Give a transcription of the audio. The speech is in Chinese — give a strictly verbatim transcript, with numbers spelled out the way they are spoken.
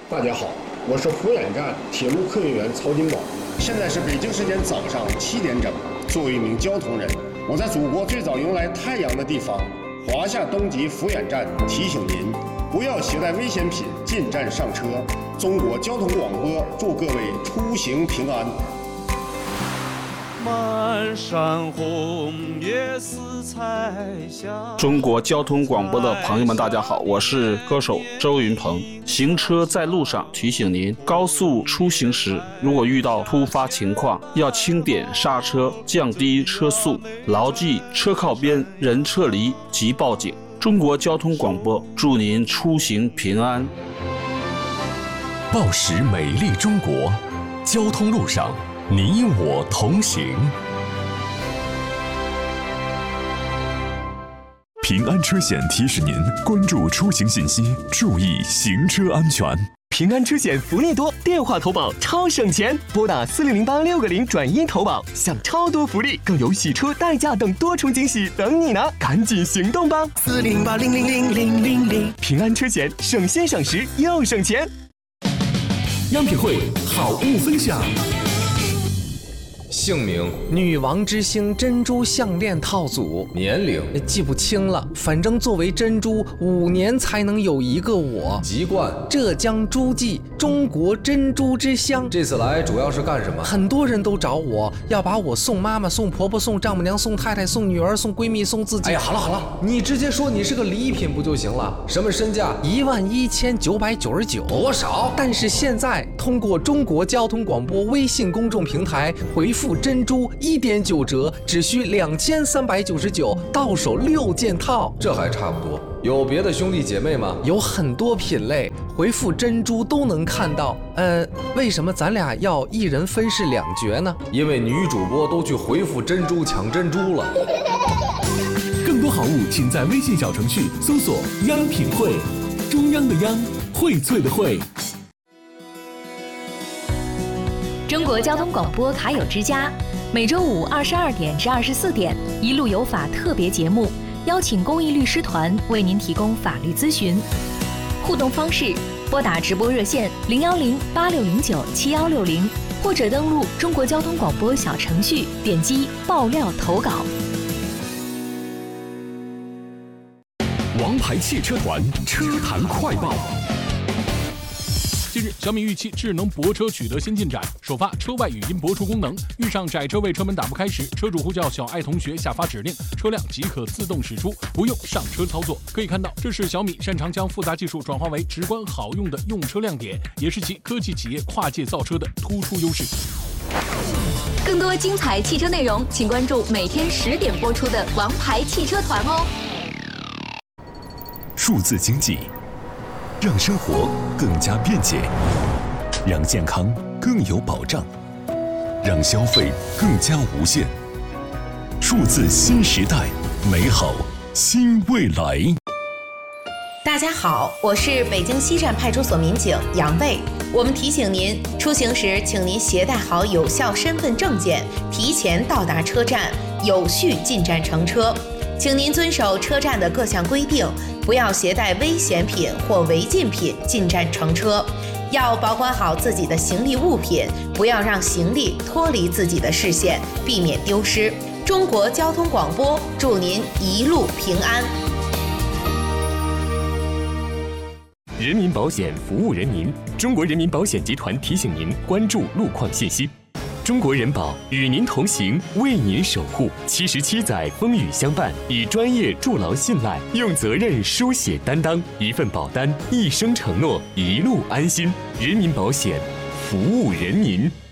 大家好，我是福远站铁路客运员曹金宝。现在是北京时间早上七点整。作为一名交通人，我在祖国最早迎来太阳的地方华夏东极福远站提醒您，不要携带危险品进站上车。中国交通广播祝各位出行平安。 满山红叶似彩霞。 中国交通广播的朋友们，大家好，我是歌手周云鹏。行车在路上，提醒您，高速出行时，如果遇到突发情况，要轻点刹车，降低车速，牢记车靠边，人撤离即报警。中国交通广播祝您出行平安。 报时美丽中国，交通路上你我同行。 平安车险提示您关注出行信息，注意行车安全。 平安车险福利多，电话投保超省钱，拨打四零零八六个零转一投保，享超多福利，更有洗车、代驾等多重惊喜等你拿，赶紧行动吧！ 四零八零零零零零零， 平安车险省心省时又省钱。 央品汇好物分享。 姓名： 女王之星珍珠项链套组。 年龄： 记不清了，反正作为珍珠，五年才能有一个我。 籍贯： 浙江诸暨，中国珍珠之乡。 这次来主要是干什么？ 很多人都找我，要把我送妈妈、送婆婆、送丈母娘、送太太、送女儿、送闺蜜、送自己。 哎呀，好了好了，你直接说你是个礼品不就行了？什么身价？ 一万一千九百九十九。 多少？ 但是现在通过中国交通广播微信公众平台回复珍珠一点九折，只需两千三百九十九，到手六件套， 这还差不多。有别的兄弟姐妹吗？ 有很多品类，回复珍珠都能看到。呃，为什么咱俩要一人分饰两角呢？ 因为女主播都去回复珍珠抢珍珠了。 更多好物，请在微信小程序搜索“央品汇”，中央的央，荟萃的荟。 中国交通广播卡友之家，每周五二十二点至二十四点，一路有法特别节目，邀请公益律师团为您提供法律咨询。互动方式：拨打直播热线零幺零八六零九七幺六零，或者登录中国交通广播小程序，点击爆料投稿。 王牌汽车团车坛快报。 近日，小米预期智能泊车取得新进展，首发车外语音播出功能。遇上窄车位车门打不开时，车主呼叫小爱同学下发指令，车辆即可自动驶出，不用上车操作。可以看到，这是小米擅长将复杂技术转化为直观好用的用车亮点，也是其科技企业跨界造车的突出优势。 更多精彩汽车内容，请关注每天十点播出的《王牌汽车团》哦。 数字经济让生活更加便捷，让健康更有保障，让消费更加无限。数字新时代，美好新未来。 大家好，我是北京西站派出所民警杨卫。我们提醒您，出行时请您携带好有效身份证件，提前到达车站，有序进站乘车。请您遵守车站的各项规定，不要携带危险品或违禁品进站乘车，要保管好自己的行李物品，不要让行李脱离自己的视线，避免丢失。中国交通广播祝您一路平安。 人民保险服务人民，中国人民保险集团提醒您关注路况信息。中国人保与您同行，为您守护。七十七载风雨相伴，以专业筑牢信赖，用责任书写担当。一份保单，一生承诺，一路安心。人民保险，服务人民。